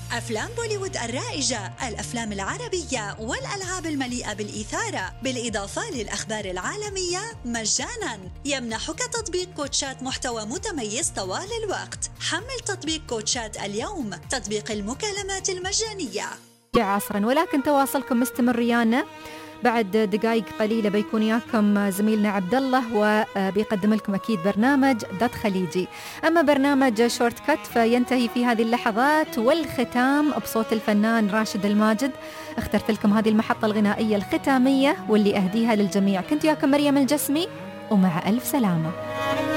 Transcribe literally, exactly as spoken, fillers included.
أفلام بوليوود الرائجة، الأفلام العربية والألعاب المليئة بالإثارة، بالإضافة للأخبار العالمية مجاناً. يمنحك تطبيق كوتشات محتوى متميز طوال الوقت. حمل تطبيق كوتشات اليوم، تطبيق المكالمات المجانية. عصرا، ولكن تواصلكم مستمر ريانا. بعد دقائق قليلة بيكون ياكم زميلنا عبد الله وبيقدم لكم أكيد برنامج دات خليجي. أما برنامج شورت كات فينتهي في هذه اللحظات، والختام بصوت الفنان راشد الماجد. اخترت لكم هذه المحطة الغنائية الختامية واللي أهديها للجميع. كنت ياكم مريم الجسمي، ومع ألف سلامة.